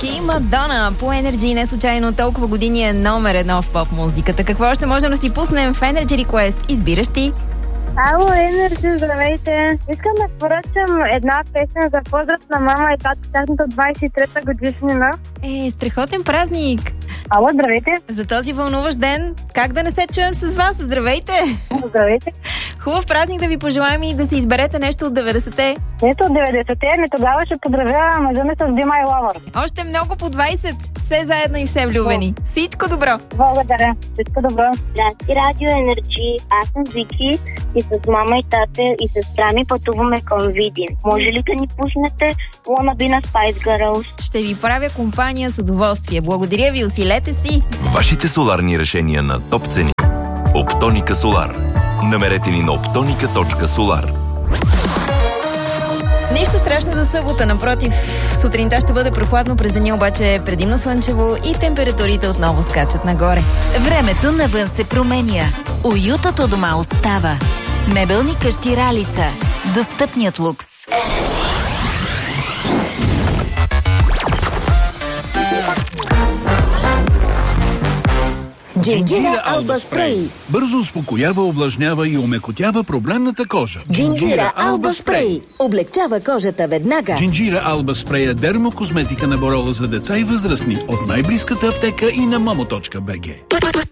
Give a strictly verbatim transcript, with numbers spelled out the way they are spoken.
Локи, Мадона по Energy, не случайно толкова години е номер едно в поп музиката. Какво още можем да си пуснем в Energy Request? Избираш ти. Ало, Energy, здравейте! Искам да поръчам една песен за поздрав на мама и тата, тяхната двадесет и трета годишнина. Е, страхотен празник! Ало, здравейте! За този вълнуващ ден, как да не се чуем с вас? Здравейте! Здравейте! Хубав празник да ви пожелаем и да си изберете нещо от деветдесетте. Нещо от деветдесетте, ми тогава ще поздравя мъжа ми с Be My Lover. Още много по двадесет. Все заедно и все влюбени. Всичко добро! Благодаря. Всичко добро. Здрасти, Радио Енерджи. Аз съм Вики и с мама и тата и сестра ми пътуваме към Видин. Може ли да ни пуснете Wanna Be на Spice Girls? Ще ви правя компания с удоволствие. Благодаря ви, усилете си! Вашите соларни решения на топ цени. Оптоника Солар. Намерете ни на оптоника точка солар. Нищо страшно за събота, напротив. Сутринта ще бъде прохладно, през деня обаче предимно слънчево и температурите отново скачат нагоре. Времето навън се променя. Уютът у дома остава. Мебелни къщи Ралица. Достъпният лукс. Джинджира Алба Спрей. Бързо успокоява, увлажнява и омекотява проблемната кожа. Джинджира Алба Спрей. Облегчава кожата веднага. Джинджира Алба Спрей е дермокосметика на Борола за деца и възрастни от най-близката аптека и на момо точка би джи.